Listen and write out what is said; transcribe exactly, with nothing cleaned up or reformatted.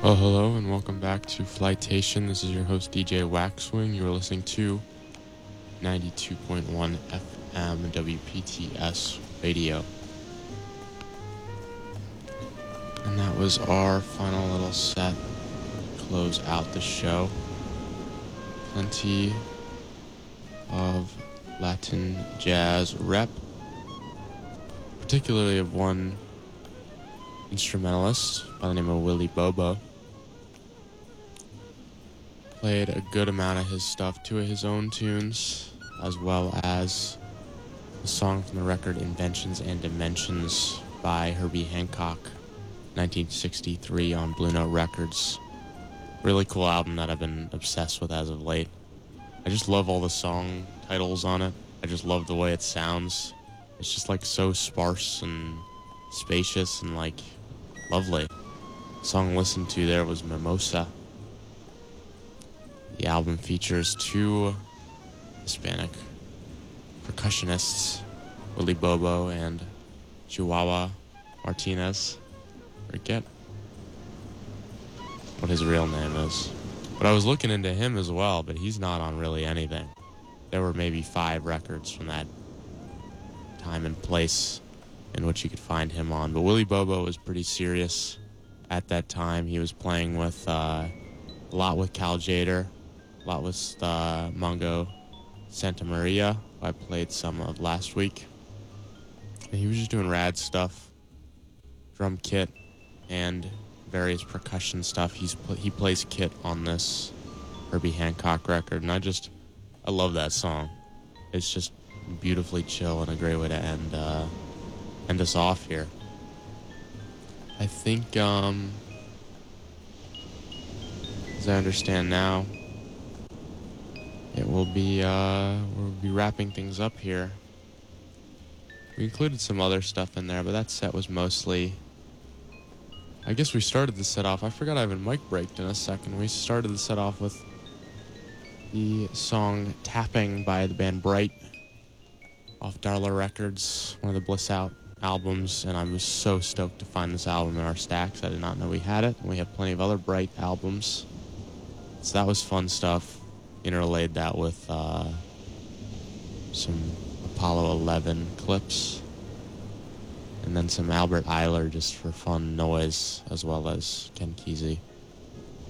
Well, hello and welcome back to Flightation. This is your host D J Waxwing. You are listening to ninety-two point one F M W P T S radio. And that was our final little set to close out the show. Plenty of Latin jazz rep, particularly of one instrumentalist by the name of Willie Bobo. Played a good amount of his stuff, two of his own tunes, as well as a song from the record Inventions and Dimensions by Herbie Hancock, nineteen sixty-three on Blue Note Records. Really cool album that I've been obsessed with as of late. I just love all the song titles on it. I just love the way it sounds. It's just like so sparse and spacious and like lovely. The song listened to there was Mimosa. The album features two Hispanic percussionists, Willie Bobo and Chihuahua Martinez. Forget what his real name is. But I was looking into him as well, but he's not on really anything. There were maybe five records from that time and place in which you could find him on. But Willie Bobo was pretty serious at that time. He was playing with uh, a lot with Cal Tjader, a lot with uh, Mongo Santa Maria, who I played some of last week. And he was just doing rad stuff, drum kit, and various percussion stuff. He's he plays kit on this Herbie Hancock record, and I just I love that song. It's just beautifully chill and a great way to end uh, end us off here. I think, um, as I understand now, it will be uh, we'll be wrapping things up here. We included some other stuff in there, but that set was mostly. I guess we started the set off. I forgot I haven't mic braked in a second. We started the set off with the song Tapping by the band Bright off Darla Records, one of the Bliss Out albums, and I was so stoked to find this album in our stacks. I did not know we had it, and we have plenty of other Bright albums. So that was fun stuff. Interlaid that with uh, some Apollo eleven clips. And then some Albert Eiler just for fun noise, as well as Ken Kesey.